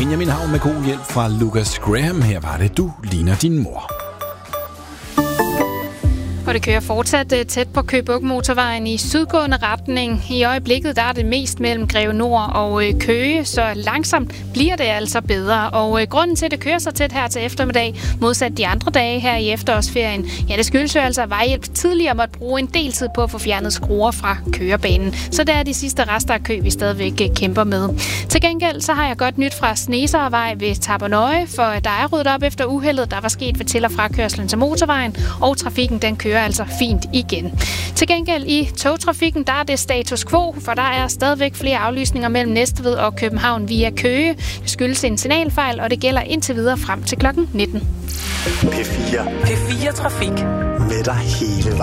Benjamin Havn med god hjælp fra Lucas Graham. Her var det Du ligner din mor. Og det kører fortsat tæt på Køge Bugt Motorvejen i sydgående retning. I øjeblikket der er det mest mellem Greve Nord og Køge, så langsomt bliver det altså bedre. Og grunden til, at det kører så tæt her til eftermiddag, modsat de andre dage her i efterårsferien, ja, det skyldes jo altså, at Vejhjælp tidligere måtte bruge en del tid på at få fjernet skruer fra kørebanen. Så det er de sidste rester af kø, vi stadigvæk kæmper med. Til gengæld så har jeg godt nyt fra Sneservej ved Tabernøje, for der er ryddet op efter uheldet, der var sket ved til- og frakørslen til motorvejen, og trafikken den kører altså fint igen. Til gengæld i togtrafikken, der er det status quo, for der er stadigvæk flere aflysninger mellem Næstved og København via Køge. Det skyldes en signalfejl, og det gælder indtil videre frem til klokken 19. P4 Trafik. Med dig hele vejen.